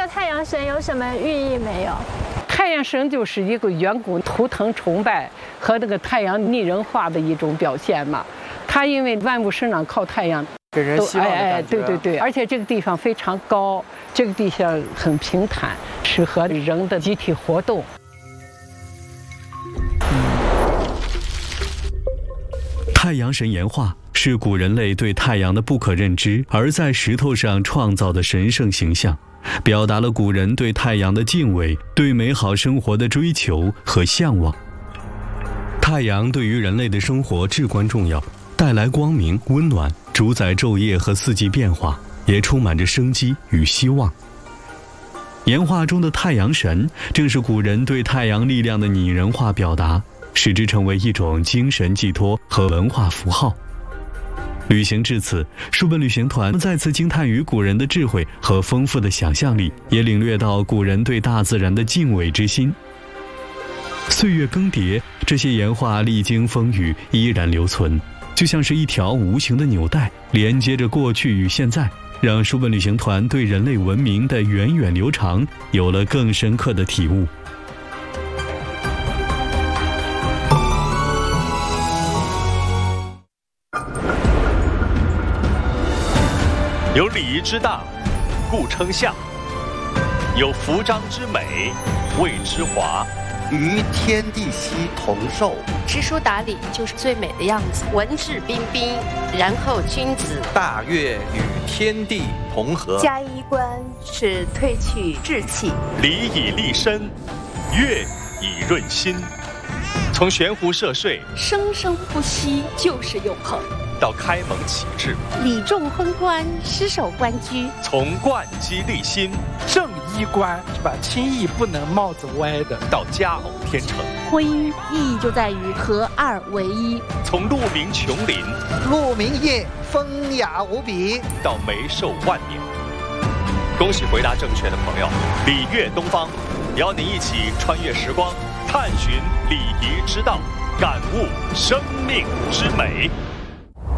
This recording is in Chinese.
太阳神有什么寓意没有？ 太阳神就是一个远古图腾崇拜和那个太阳拟人化的一种表现嘛。它因为万物生长靠太阳， 给人希望的感觉。 对，而且这个地方非常高，这个地方很平坦，适合人的集体活动。 太阳神岩画是古人类对太阳的不可认知而在石头上创造的神圣形象，表达了古人对太阳的敬畏、对美好生活的追求和向往。太阳对于人类的生活至关重要，带来光明、温暖，主宰昼夜和四季变化，也充满着生机与希望。岩画中的太阳神正是古人对太阳力量的拟人化表达，使之成为一种精神寄托和文化符号。旅行至此，书本旅行团再次惊叹于古人的智慧和丰富的想象力，也领略到古人对大自然的敬畏之心。岁月更迭，这些岩画历经风雨依然留存，就像是一条无形的纽带，连接着过去与现在，让书本旅行团对人类文明的源远流长有了更深刻的体悟。 有礼仪之大，故称象；有服装之美，谓之华。 与天地熙同寿， 知书达理就是最美的样子，文质彬彬，然后君子。 大悦与天地同和， 加衣冠是褪去稚气， 礼以立身，乐以润心。从悬壶涉水， 生生不息就是永恒。 到开蒙启智， 礼重昏官，失守官居； 从贯机立心， 正衣冠是吧？轻易不能帽子歪的； 到佳偶天成， 婚姻意义就在于合二为一； 从鹿鸣琼林， 鹿鸣夜，风雅无比； 到梅寿万年。恭喜回答正确的朋友，礼乐东方，邀您一起穿越时光，探寻礼仪之道，感悟生命之美。